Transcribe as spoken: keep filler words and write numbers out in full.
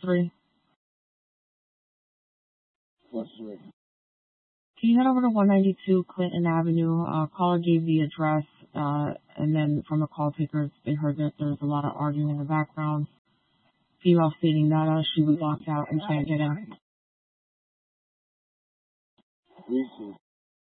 three? Plus three. Can you head over to one ninety-two Clinton Avenue? Uh, caller gave the address, uh, and then from the call takers, they heard that there's a lot of arguing in the background. Female stating that uh, she was locked out and can't get in. Reese's.